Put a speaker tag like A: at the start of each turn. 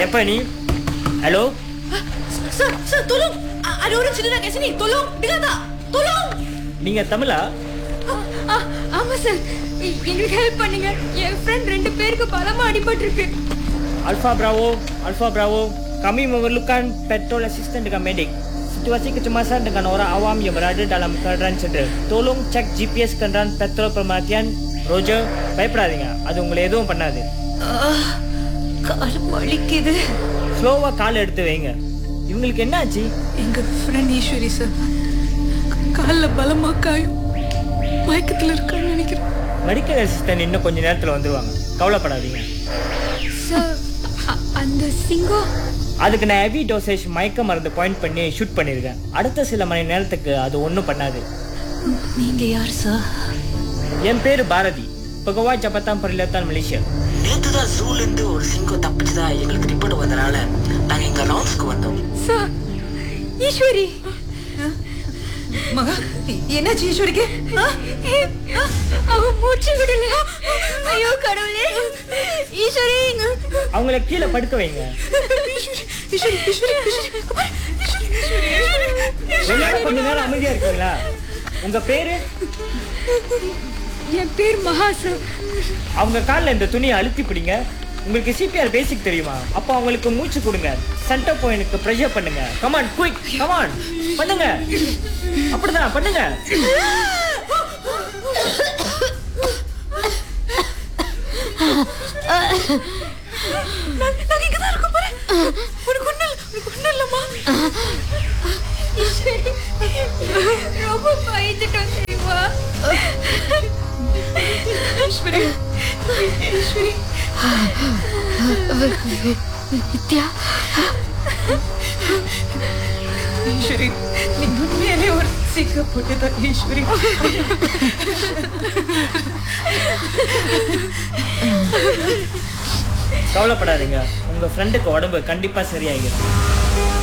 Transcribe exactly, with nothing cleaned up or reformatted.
A: Stephanie. Hello?
B: Sir, sir, tolong. A- Ada orang cedera kat sini. Tolong. Dengar tak? Tolong.
A: நீங்க தமிழா?
C: ஆ, ஆமா sir. எ- எங்களுக்கு help பண்ணுங்க. என் friend ரெண்டு பேருக்கு பலமா அடிபட்டிருக்கு.
A: Alpha Bravo, Alpha Bravo. Kami memerlukan petrol assistant dengan medik. Situasi kecemasan dengan orang awam yang berada dalam keadaan cedera. Tolong cek G P S kenderaan petrol pemerhatian. Roger, பயப்படாதீங்க. அது உங்களை எதுவும் பண்ணாது.
B: கால் வலிக்குது.
A: ஸ்லோவா கால் எடுத்து வைங்க. இவங்களுக்கு என்ன ஆச்சு?
B: எங்க ஃப்ரெண்ட் ஈஸ்வரி சார் காலில் பலமா காயும் மயக்கத்தில் இருக்கான்னு நினைக்கிறேன்.
A: மெடிக்கல் அசிஸ்டன்ட் இன்னும் கொஞ்ச நேரத்தில் வந்துருவாங்க. கவலைப்படாதீங்க.
C: சார், அ- அந்த சிங்கம்
A: அதுக்கு நான் ஹெவி டோசேஜ் மயக்க மருந்து பாயிண்ட் பண்ணி ஷூட் பண்ணியிருக்கேன். அடுத்த சில மணி நேரத்துக்கு அது ஒன்றும் பண்ணாது.
B: நீங்க யார் சார்?
A: என் பேர் பாரதி, பகவாய் ஜபத்தான் பரிலத்தான் மலேசியா.
D: நேற்று தான் ஜூல இருந்து ஒரு சிங்கம் தப்பிச்சுதா எங்களுக்கு ரிப்போர்ட் வந்தனால நாங்க எங்க ரவுண்ட்ஸ்க்கு வந்தோம்.
C: சார், ஈஸ்வரி.
B: மகா என்னாச்சு ஈஸ்வரிக்கு? ஆ?
C: அவ மூச்சு விடல. ஐயோ கடவுளே. ஈஸ்வரி.
A: அவங்கள கீழே படுக்க வைங்க.
B: ஈஸ்வரி, ஈஸ்வரி, ஈஸ்வரி, ஈஸ்வரி. ஈஸ்வரி, ஈஸ்வரி, ஈஸ்வரி.
A: எல்லாரும் கொஞ்ச நேரம் அமைதியா இருக்கீங்களா? உங்க பேரு?
C: என் பேர் மகா சார்.
A: அவங்க காலில் இந்த துணியை அழுத்தி பிடிங்க. உங்களுக்கு சிபிஆர் பேசிக் தெரியுமா? அப்போ அவங்களுக்கு மூச்சு கொடுங்க. சென்டர் பாயிண்ட்க்கு ப்ரெஷர் பண்ணுங்க. கமான் குயிக், கமான் பண்ணுங்க. அப்படிதான் பண்ணுங்க.
B: நாங்க இங்கதான் இருக்கோம் பாரு. உனக்கு ஒண்ணு இல்ல, உனக்கு ஒண்ணு இல்லம்மா.
C: ஈஸ்வரி, ரொம்ப பயந்துட்டோம் தெரியுமா?
B: ஈஸ்வரி, ஈஸ்வரி.
C: வித்யா,
B: ஈஸ்வரி, நீ உண்மையிலே ஒரு சிக்க போட்டுதான் ஈஸ்வரி.
A: கவலைப்படாதீங்க. உங்க ஃப்ரெண்டுக்கு உடம்பு கண்டிப்பா சரியாகிடும்.